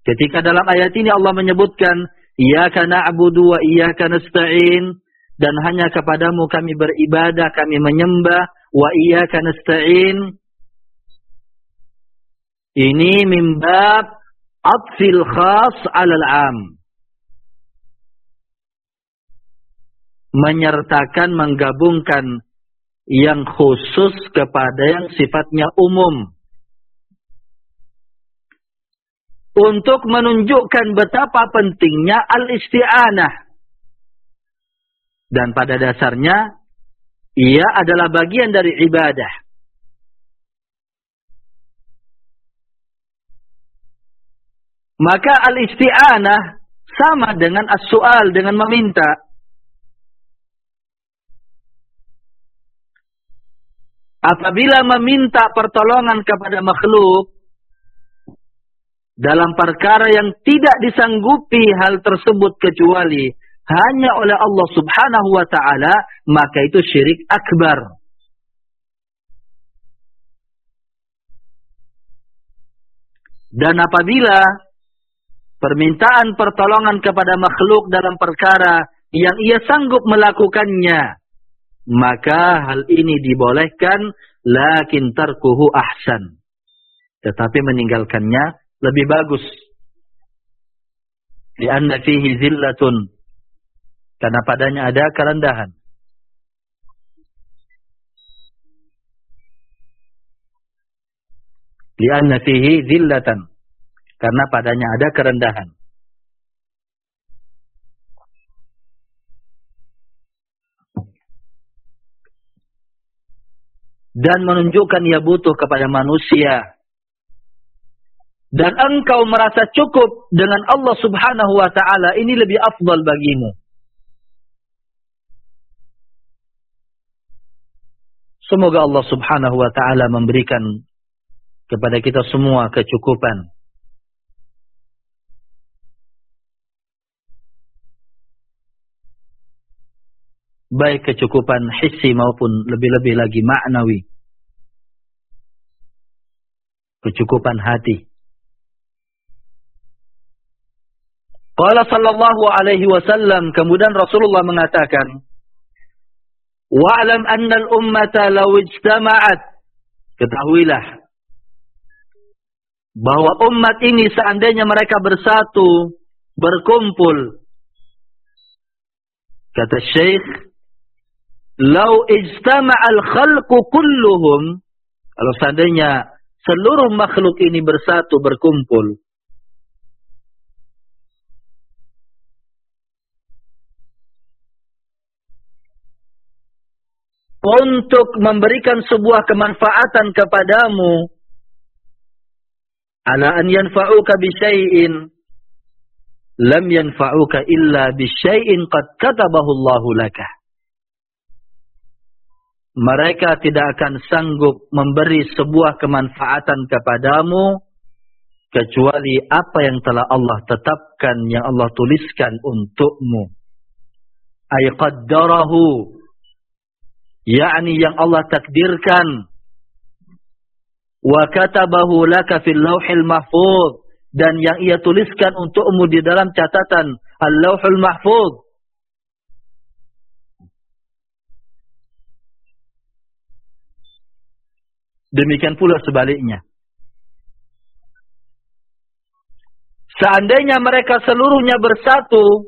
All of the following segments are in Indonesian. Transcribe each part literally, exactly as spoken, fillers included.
Ketika dalam ayat ini Allah menyebutkan iyyaka na'budu wa iyyaka nasta'in, dan hanya kepadamu kami beribadah, kami menyembah, wa iyyaka nasta'in, ini min bab atfil khas 'alal 'am, menyertakan, menggabungkan yang khusus kepada yang sifatnya umum, untuk menunjukkan betapa pentingnya al-isti'anah. Dan pada dasarnya ia adalah bagian dari ibadah. Maka al-isti'anah sama dengan as-su'al, dengan meminta. Apabila meminta pertolongan kepada makhluk dalam perkara yang tidak disanggupi hal tersebut kecuali hanya oleh Allah Subhanahu wa ta'ala, maka itu syirik akbar. Dan apabila permintaan pertolongan kepada makhluk dalam perkara yang ia sanggup melakukannya, maka hal ini dibolehkan, lakin tarkuhu ahsan. Tetapi meninggalkannya lebih bagus. Lianna fihi zillatun, karena padanya ada kerendahan. Lianna fihi zillatan, karena padanya ada kerendahan. Dan menunjukkan ia butuh kepada manusia. Dan engkau merasa cukup dengan Allah Subhanahu wa ta'ala, ini lebih afdal bagimu. Semoga Allah Subhanahu wa ta'ala memberikan kepada kita semua kecukupan. Baik kecukupan hissi maupun lebih-lebih lagi ma'nawi. Kecukupan hati. Qala sallallahu alaihi wasallam, kemudian Rasulullah mengatakan, wa'lam anna al-ummata law ijtama'at, ketahuilah bahwa umat ini seandainya mereka bersatu, berkumpul, kata Syekh, law ijtama'al khalqu kulluhum, kalau seandainya seluruh makhluk ini bersatu, berkumpul, untuk memberikan sebuah kemanfaatan kepadamu, ala an yanfa'uka bisyai'in lam yanfa'uka illa bisyai'in qad katabahu Allahu laka. Mereka tidak akan sanggup memberi sebuah kemanfaatan kepadamu kecuali apa yang telah Allah tetapkan, yang Allah tuliskan untukmu. Ay qaddarahu, yakni yang Allah takdirkan. Wa katabahu laka fil lauhil mahfuz, dan yang ia tuliskan untukmu di dalam catatan al-lauhul mahfuz. Demikian pula sebaliknya. Seandainya mereka seluruhnya bersatu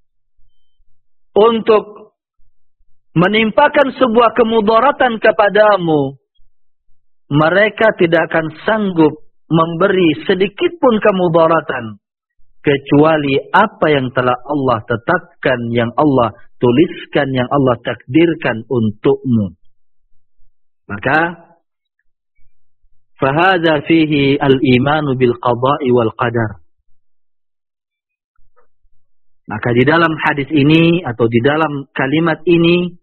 untuk menimpakan sebuah kemudaratan kepadamu, mereka tidak akan sanggup memberi sedikit pun kemudaratan kecuali apa yang telah Allah tetapkan, yang Allah tuliskan, yang Allah takdirkan untukmu. Maka fahadha fihi al-imanu bil qada'i wal qadar. Maka di dalam hadis ini atau di dalam kalimat ini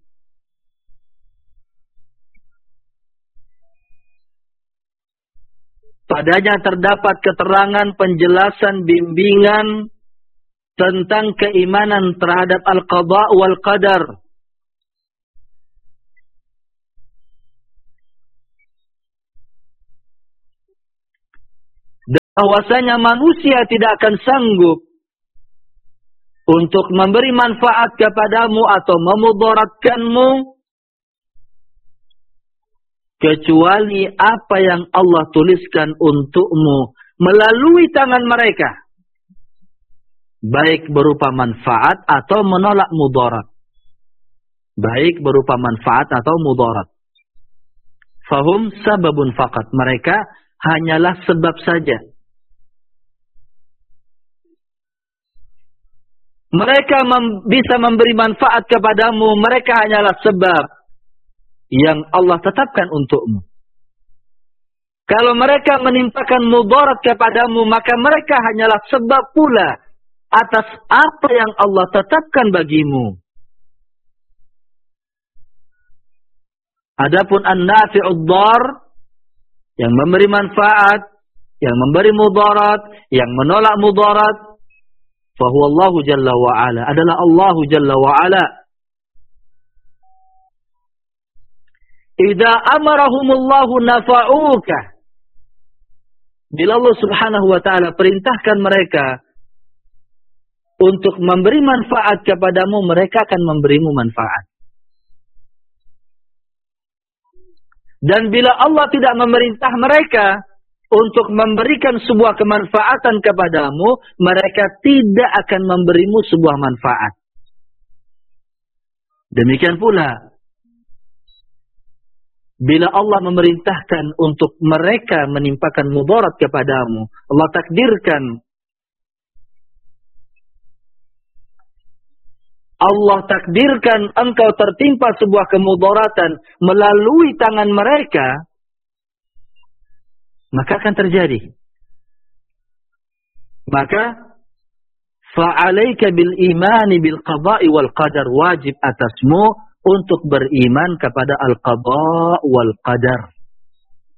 padanya terdapat keterangan, penjelasan, bimbingan tentang keimanan terhadap al-qada' wal qadar. bahwasanya manusia tidak akan sanggup untuk memberi manfaat kepadamu atau memudaratkanmu kecuali apa yang Allah tuliskan untukmu melalui tangan mereka, baik berupa manfaat atau menolak mudarat. Baik berupa manfaat atau mudarat. Fahum sababun faqat. Mereka hanyalah sebab saja. Mereka mem bisa memberi manfaat kepadamu. Mereka hanyalah sebab yang Allah tetapkan untukmu. Kalau mereka menimpakan mudarat kepadamu, maka mereka hanyalah sebab pula atas apa yang Allah tetapkan bagimu. Adapun an-nafi'ud dar, yang memberi manfaat, yang memberi mudarat, yang menolak mudarat, fahuwa Allahu Jalla wa'ala, adalah Allahu Jalla wa'ala. Idza amarahumullahu nafa'uka, bila Allah Subhanahu wa ta'ala perintahkan mereka untuk memberi manfaat kepadamu, mereka akan memberimu manfaat. Dan bila Allah tidak memerintah mereka untuk memberikan sebuah kemanfaatan kepadamu, mereka tidak akan memberimu sebuah manfaat. Demikian pula, bila Allah memerintahkan untuk mereka menimpakan mudarat kepadamu, Allah takdirkan, Allah takdirkan engkau tertimpa sebuah kemudaratan melalui tangan mereka, maka akan terjadi. Maka fa'alaika bil imani bil qada'i wal qadar, wajib atasmu untuk beriman kepada al qada' wal qadar.